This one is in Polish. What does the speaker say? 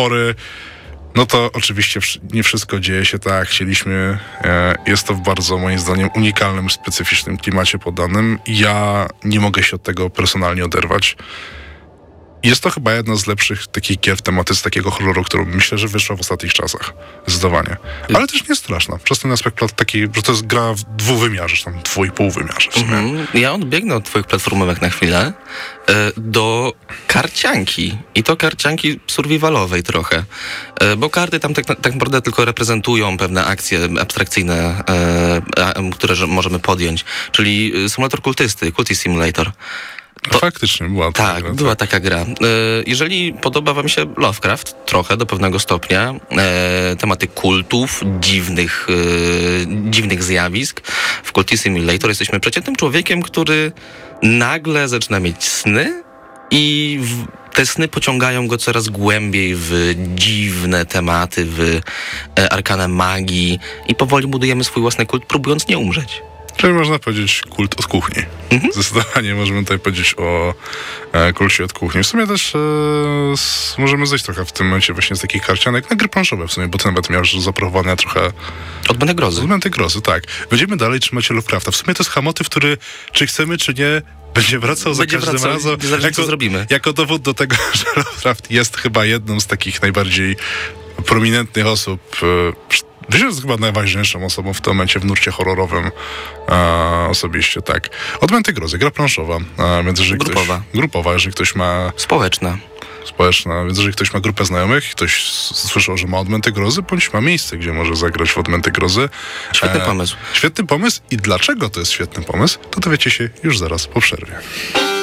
pory, no to oczywiście nie wszystko dzieje się tak, jak chcieliśmy. Jest to w bardzo, moim zdaniem, unikalnym, specyficznym klimacie podanym. Ja nie mogę się od tego personalnie oderwać. Jest to chyba jedna z lepszych takich gier w tematyce takiego horroru, którą myślę, że wyszła w ostatnich czasach. Zdecydowanie. Ale też nie straszna. Przez ten aspekt taki, że to jest gra w dwuwymiarze, czy tam 2,5 wymiarze. Ja odbiegnę od twoich platformówek na chwilę do karcianki. I to karcianki survivalowej trochę. Bo karty tam tak naprawdę tylko reprezentują pewne akcje abstrakcyjne, które możemy podjąć. Czyli symulator kultysty, Cultist Simulator. Faktycznie była taka gra. Była taka gra. Jeżeli podoba wam się Lovecraft, trochę do pewnego stopnia, tematy kultów, dziwnych zjawisk, w Cultist Simulator jesteśmy przeciętnym człowiekiem, który nagle zaczyna mieć sny i te sny pociągają go coraz głębiej w dziwne tematy, w arkanę magii i powoli budujemy swój własny kult, próbując nie umrzeć. Czyli można powiedzieć kult od kuchni. Zdecydowanie możemy tutaj powiedzieć o kulcie od kuchni. W sumie też możemy zejść trochę w tym momencie właśnie z takich karcianek na gry planszowe w sumie, bo ty nawet miałeś zaproponowane trochę... Odmęty grozy. Odmęty grozy, tak. Będziemy dalej trzymać się Lovecrafta. W sumie to jest motyw, który, czy chcemy, czy nie, będzie wracał za każdym razem. Co zrobimy. Jako dowód do tego, że Lovecraft jest chyba jedną z takich najbardziej prominentnych osób, jest chyba najważniejszą osobą w tym momencie w nurcie horrorowym. Osobiście, tak. Odmęty grozy, gra planszowa. Więc jeżeli grupowa, jeżeli ktoś ma... Społeczna, więc jeżeli ktoś ma grupę znajomych, ktoś słyszał, że ma odmęty grozy, bądź ma miejsce, gdzie może zagrać w odmęty grozy. Świetny pomysł. Świetny pomysł i dlaczego to jest świetny pomysł, to dowiecie się już zaraz po przerwie.